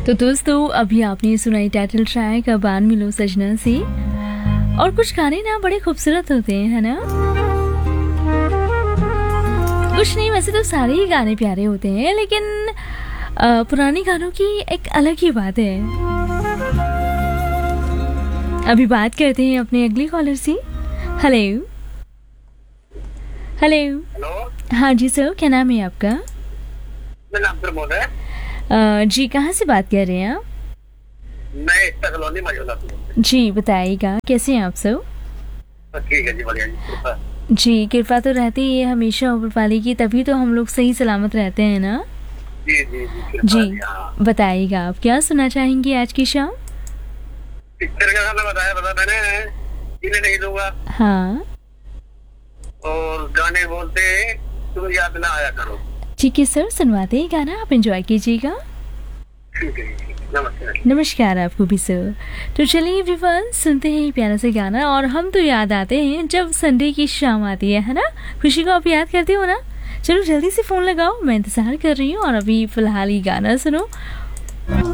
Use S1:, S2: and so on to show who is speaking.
S1: तो दोस्तों अभी आपने सुनाई टाइटल ट्रैक बान मिलो सजना से। और कुछ गाने ना बड़े खूबसूरत होते हैं, है ना? कुछ नहीं, वैसे तो सारे ही गाने प्यारे होते हैं, लेकिन पुराने गानों की एक अलग ही बात है। अभी बात करते हैं अपने अगली कॉलर से। Hello hello.
S2: हेलो,
S1: हाँ जी सर, क्या नाम है आपका?
S2: मेरा नाम प्रमोद है।
S1: जी, कहाँ से बात कर रहे हैं आप?
S2: मैं एकता कॉलोनी मौजूदा हूँ।
S1: जी बताइएगा, कैसे हैं आप सर?
S2: ठीक है जी, बढ़िया जी, कृपा।
S1: जी, कृपा तो रहती ही है हमेशा ऊपर वाले की, तभी तो हम लोग सही सलामत रहते हैं ना।
S2: जी जी जी, कृपा
S1: जी
S2: जी, हाँ।
S1: बताइएगा, आप क्या सुनना चाहेंगे आज की शाम?
S2: पिक्चर का गाना बता मैंने, जीने नहीं दूंगा।
S1: हाँ
S2: और गाने बोलते तुम याद ना आया करो।
S1: ठीक है सर, सुनवाते हैं गाना, आप एंजॉय कीजिएगा।
S2: ठीक है जी, नमस्ते।
S1: नमस्कार आपको भी सर। तो चलिए एवरीवन, सुनते हैं प्यारा सा गाना। और हम तो याद आते हैं जब संडे की शाम आती है ना? खुशी को आप याद करते हो ना? चलो जल्दी से फोन लगाओ, मैं इंतजार कर रही हूँ। और अभी फिलहाल ये गाना सुनो।